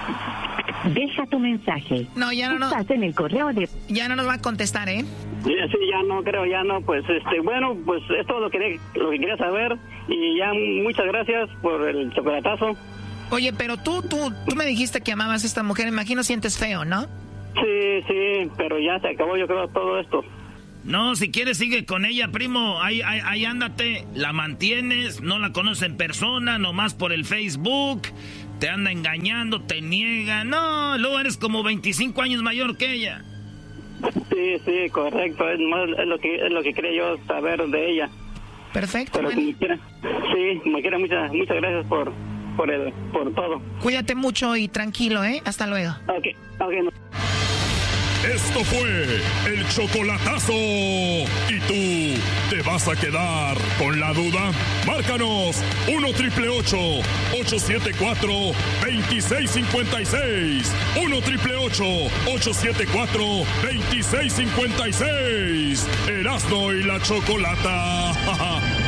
Deja tu mensaje. No, ya no. Estás en el correo de... Ya no nos va a contestar, ¿eh? Sí, ya no creo, ya no. Pues, bueno, pues es todo lo que quería saber. Y ya muchas gracias por el chocolatazo. Oye, pero tú me dijiste que amabas a esta mujer. Imagino sientes feo, ¿no? Sí, pero ya se acabó, yo creo, todo esto. No, si quieres sigue con ella, primo. Ahí ándate, la mantienes, no la conoces en persona, nomás por el Facebook. Te anda engañando, te niega. No, luego eres como 25 años mayor que ella. Sí, correcto. Es lo que quería yo saber de ella. Perfecto. Pero como quiera, muchas gracias por todo. Cuídate mucho y tranquilo, ¿eh? Hasta luego. Ok. No. Esto fue el chocolatazo. ¿Y tú te vas a quedar con la duda? Márcanos 1-888-874-2656. 1-888-874-2656. Erasmo y la Chocolata.